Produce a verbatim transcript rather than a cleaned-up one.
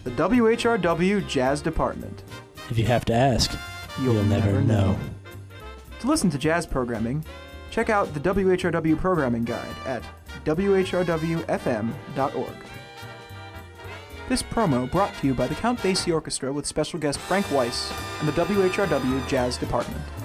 The W H R W Jazz Department. If you have to ask, You'll, you'll, never, know. To listen to jazz programming, check out the W H R W Programming Guide at w h r w f m dot org. This promo brought to you by the Count Basie Orchestra with special guest Frank Weiss and the W H R W Jazz Department.